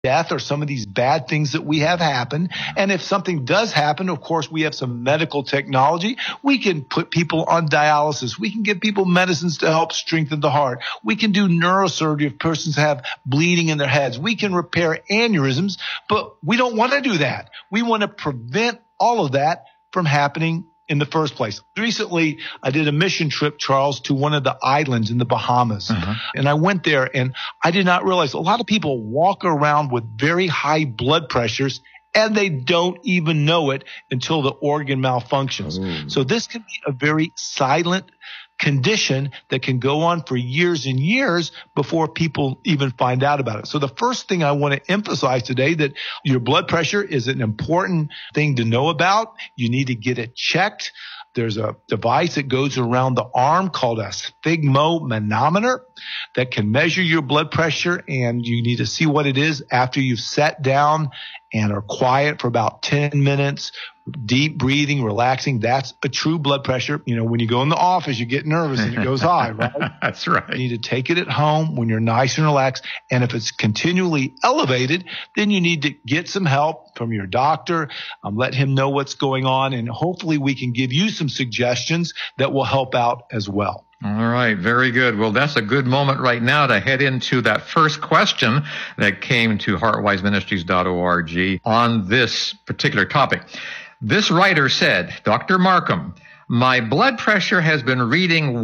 death or some of these bad things that we have happen. And if something does happen, of course, we have some medical technology. We can put people on dialysis. We can give people medicines to help strengthen the heart. We can do neurosurgery if persons have bleeding in their heads. We can repair aneurysms, but we don't want to do that. We want to prevent all of that from happening in the first place. Recently, I did a mission trip, Charles, to one of the islands in the Bahamas. And I went there and I did not realize a lot of people walk around with very high blood pressures and they don't even know it until the organ malfunctions. So this can be a very silent condition that can go on for years and years before people even find out about it. So the first thing I want to emphasize today, that your blood pressure is an important thing to know about. You need to get it checked. There's a device that goes around the arm called a sphygmomanometer that can measure your blood pressure, and you need to see what it is after you've sat down and are quiet for about 10 minutes, deep breathing, relaxing. That's a true blood pressure. You know, when you go in the office, you get nervous and it goes high, right? That's right. You need to take it at home when you're nice and relaxed. And if it's continually elevated, then you need to get some help from your doctor, let him know what's going on, and hopefully we can give you some suggestions that will help out as well. All right. Very good. Well, that's a good moment right now to head into that first question that came to heartwiseministries.org on this particular topic. This writer said, Dr. Markham, my blood pressure has been reading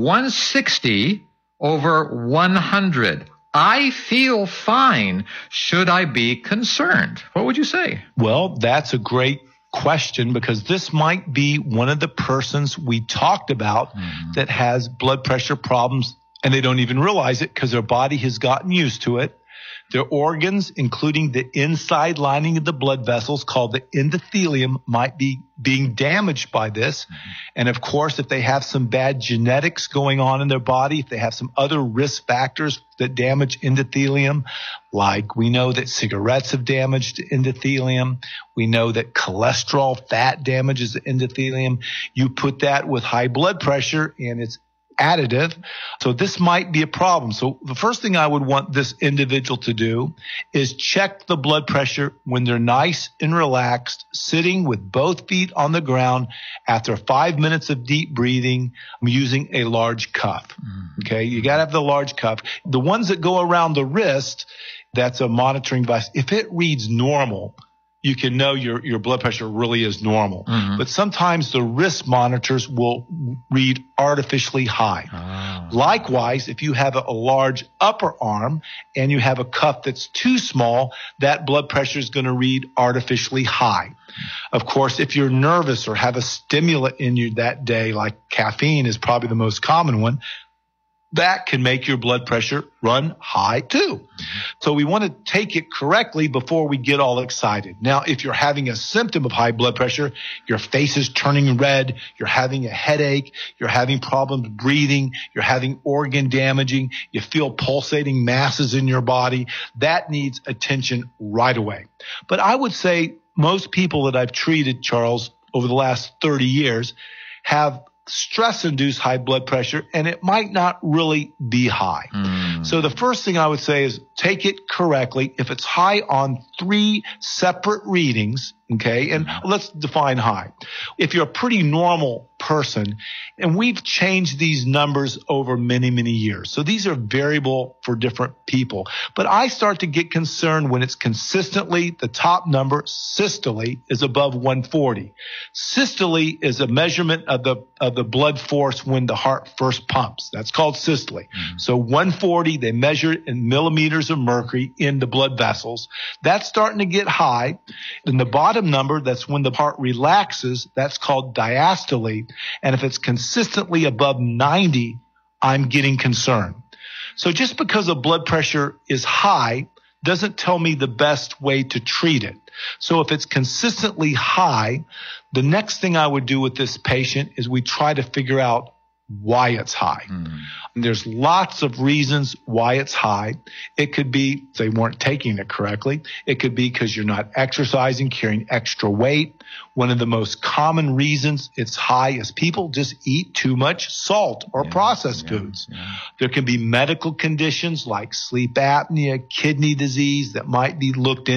160 over 100. I feel fine. Should I be concerned? What would you say? Well, that's a great question, because this might be one of the persons we talked about that has blood pressure problems, and they don't even realize it because their body has gotten used to it. Their organs, including the inside lining of the blood vessels called the endothelium, might be being damaged by this. And of course, if they have some bad genetics going on in their body, if they have some other risk factors that damage endothelium, like we know that cigarettes have damaged endothelium. We know that cholesterol, fat damages the endothelium. You put that with high blood pressure and it's additive. So this might be a problem. So the first thing I would want this individual to do is check the blood pressure when they're nice and relaxed, sitting with both feet on the ground after 5 minutes of deep breathing, using a large cuff. Okay. You got to have the large cuff. The ones that go around the wrist, that's a monitoring device. If it reads normal, you can know your blood pressure really is normal. But sometimes the wrist monitors will read artificially high. Likewise, if you have a large upper arm and you have a cuff that's too small, that blood pressure is going to read artificially high. Of course, if you're nervous or have a stimulant in you that day, like caffeine is probably the most common one, that can make your blood pressure run high too. So we want to take it correctly before we get all excited. Now, if you're having a symptom of high blood pressure, your face is turning red, you're having a headache, you're having problems breathing, you're having organ damaging, you feel pulsating masses in your body, that needs attention right away. But I would say most people that I've treated, Charles, over the last 30 years have stress-induced high blood pressure, and it might not really be high. So the first thing I would say is take it correctly. If it's high on 3 separate readings, okay, and let's define high. If you're a pretty normal person, and we've changed these numbers over many, many years. So these are variable for different people. But I start to get concerned when it's consistently, the top number, systole, is above 140. Systole is a measurement of the blood force when the heart first pumps. That's called systole. So 140, they measure it in millimeters of mercury in the blood vessels. That's starting to get high. And the bottom number, that's when the heart relaxes, that's called diastole. And if it's consistently above 90, I'm getting concerned. So just because a blood pressure is high doesn't tell me the best way to treat it. So if it's consistently high, the next thing I would do with this patient is we try to figure out why it's high. And there's lots of reasons why it's high. It could be they weren't taking it correctly. It could be because you're not exercising, carrying extra weight. One of the most common reasons it's high is people just eat too much salt or processed foods. There can be medical conditions like sleep apnea, kidney disease that might be looked into.